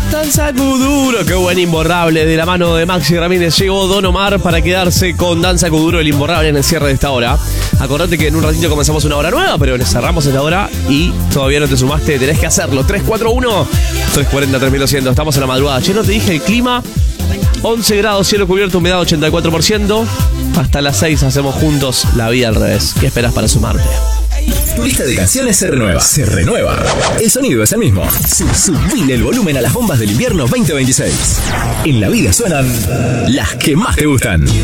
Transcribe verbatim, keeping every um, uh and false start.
Danza Kuduro, qué buen imborrable. De la mano de Maxi Ramírez llegó Don Omar para quedarse con Danza Kuduro, el imborrable, en el cierre de esta hora. Acordate que en un ratito comenzamos una hora nueva, pero le cerramos esta hora y todavía no te sumaste, tenés que hacerlo. tres cuatro uno, tres cuatro cero, tres mil doscientos, estamos en la madrugada. Che, no te dije el clima, once grados, cielo cubierto, humedad ochenta y cuatro por ciento. Hasta las seis hacemos juntos la vida al revés. ¿Qué esperas para sumarte? Tu lista de canciones se renueva. Se renueva. El sonido es el mismo. Subile el volumen a las bombas del invierno veinte veintiséis. En la vida suenan las que más te gustan.